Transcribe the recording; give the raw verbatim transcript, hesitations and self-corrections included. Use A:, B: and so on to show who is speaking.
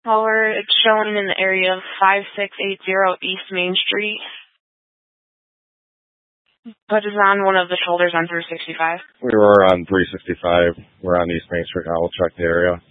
A: Caller, it's showing in the area of five six eight zero East Main Street. But it's on one of the shoulders on three sixty-five.
B: We were on three sixty-five. We're on East Main Street now. We'll check the area.